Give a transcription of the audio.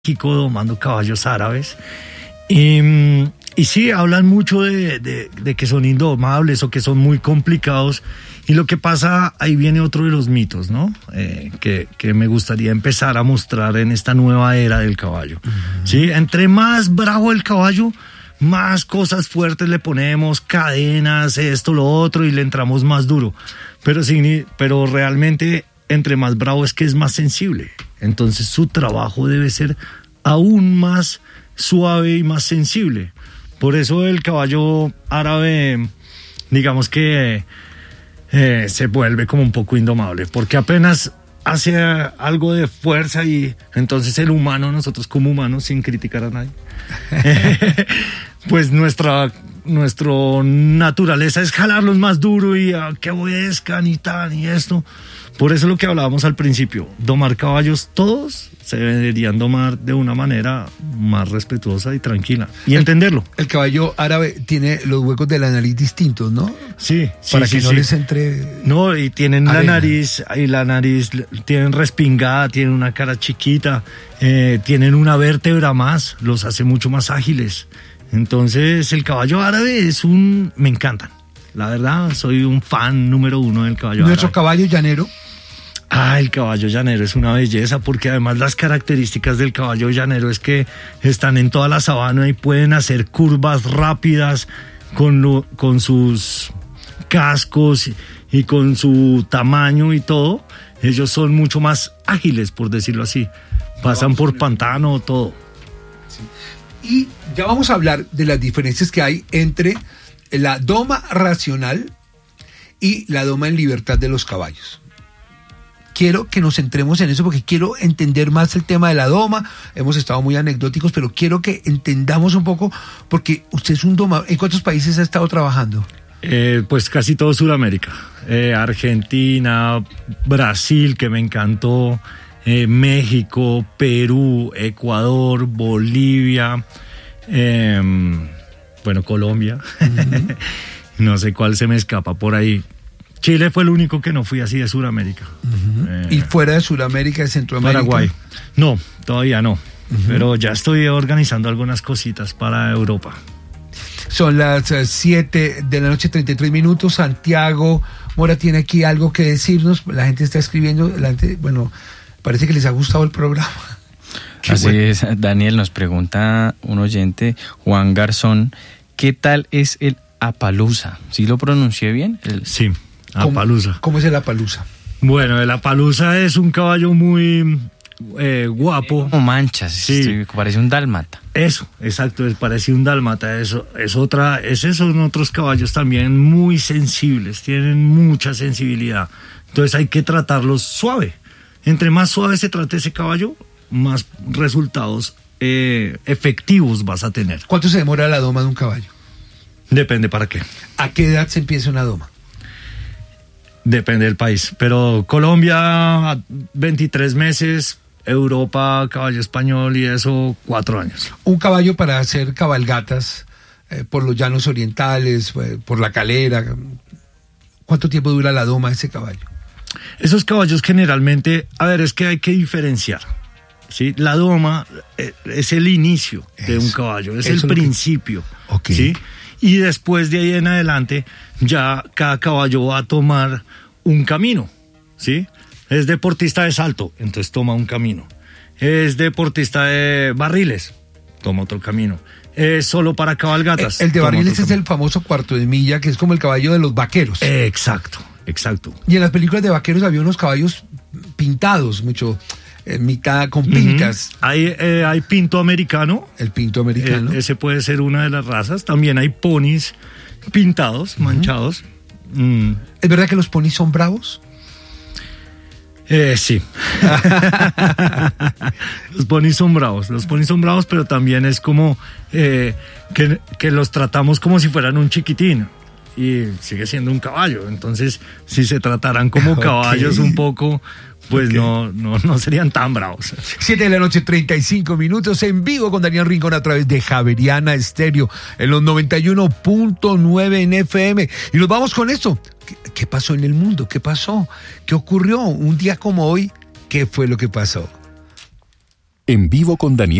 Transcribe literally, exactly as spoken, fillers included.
México domando caballos árabes. Y, y sí, hablan mucho de, de, de que son indomables o que son muy complicados. Y lo que pasa, ahí viene otro de los mitos, ¿no? Eh, que, que me gustaría empezar a mostrar en esta nueva era del caballo. Uh-huh. ¿Sí? Entre más bravo el caballo, más cosas fuertes le ponemos, cadenas, esto, lo otro, y le entramos más duro. Pero, sí, pero realmente, entre más bravo es que es más sensible. Entonces su trabajo debe ser aún más suave y más sensible. Por eso el caballo árabe, digamos que eh, se vuelve como un poco indomable, porque apenas hace algo de fuerza y entonces el humano, nosotros como humanos, sin criticar a nadie, pues nuestra, nuestra naturaleza es jalarlos más duro y a que obedezcan y tal y esto. Por eso lo que hablábamos al principio, domar caballos, todos se deberían domar de una manera más respetuosa y tranquila y el, entenderlo. El caballo árabe tiene los huecos de la nariz distintos, ¿no? Sí, sí. Para sí, que sí. no les entre... No, y tienen arena. la nariz, y la nariz, tienen respingada, tienen una cara chiquita, eh, tienen una vértebra más, los hace mucho más ágiles. Entonces el caballo árabe es un... me encantan. La verdad, soy un fan número uno del caballo ¿Nuestro árabe. caballo llanero? Ah, el caballo llanero es una belleza, porque además las características del caballo llanero es que están en toda la sabana y pueden hacer curvas rápidas con, lo, con sus cascos y con su tamaño y todo. Ellos son mucho más ágiles, por decirlo así. Pasan por pantano, todo. Sí. Y ya vamos a hablar de las diferencias que hay entre la doma racional y la doma en libertad de los caballos. Quiero que nos centremos en eso porque quiero entender más el tema de la doma. Hemos estado muy anecdóticos, pero quiero que entendamos un poco, porque usted es un domador. ¿En cuántos países ha estado trabajando? Eh, pues casi todo Sudamérica. Eh, Argentina, Brasil, que me encantó, eh, México, Perú, Ecuador, Bolivia, eh, bueno, Colombia. Uh-huh. No sé cuál se me escapa por ahí. Chile fue el único que no fui así de Sudamérica. Uh-huh. eh, ¿Y fuera de Sudamérica, de Centroamérica? Paraguay. No, todavía no. Uh-huh. Pero ya estoy organizando algunas cositas para Europa. Son las siete de la noche, treinta y tres minutos. Santiago Mora tiene aquí algo que decirnos. La gente está escribiendo. La gente, bueno, parece que les ha gustado el programa. Qué Así bueno. es, Daniel, nos pregunta un oyente, Juan Garzón, ¿qué tal es el Appaloosa? ¿Sí lo pronuncié bien? El... Sí. Appaloosa. ¿Cómo, ¿Cómo es el Appaloosa? Bueno, el Appaloosa es un caballo muy eh, guapo. Como manchas, sí. Sí, parece un dálmata. Eso, exacto, parece un dálmata. Eso es otra, es esos son otros caballos también muy sensibles, tienen mucha sensibilidad. Entonces hay que tratarlos suave. Entre más suave se trate ese caballo, más resultados eh, efectivos vas a tener. ¿Cuánto se demora la doma de un caballo? Depende para qué. ¿A qué edad se empieza una doma? Depende del país, pero Colombia veintitrés meses, Europa, caballo español y eso, cuatro años. Un caballo para hacer cabalgatas eh, por los llanos orientales, eh, por la Calera, ¿cuánto tiempo dura la doma de ese caballo? Esos caballos generalmente, a ver, es que hay que diferenciar, ¿sí? La doma eh, es el inicio eso, de un caballo, es el principio, que... okay. ¿sí? Y después de ahí en adelante, ya cada caballo va a tomar un camino, ¿sí? Es deportista de salto, entonces toma un camino. Es deportista de barriles, toma otro camino. Es solo para cabalgatas. El, el de barriles es el famoso cuarto de milla, que es como el caballo de los vaqueros. Eh, exacto, exacto. Y en las películas de vaqueros había unos caballos pintados, mucho... Eh, mitad con pintas. Uh-huh. Hay, eh, hay pinto americano. El pinto americano. Eh, ese puede ser una de las razas. También hay ponis pintados, uh-huh. manchados. Mm. ¿Es verdad que los ponis son bravos? Eh, sí. Los ponis son bravos. Los ponis son bravos, pero también es como eh, que, que los tratamos como si fueran un chiquitín. Y sigue siendo un caballo. Entonces, si se trataran como okay. caballos un poco... pues okay. no, no, no serían tan bravos. Siete de la noche, treinta y cinco minutos, en vivo con Daniel Rincón a través de Javeriana Estéreo, en los noventa y uno punto nueve en F M. Y nos vamos con esto. ¿Qué, ¿Qué pasó en el mundo? ¿Qué pasó? ¿Qué ocurrió? Un día como hoy, ¿qué fue lo que pasó? En vivo con Daniel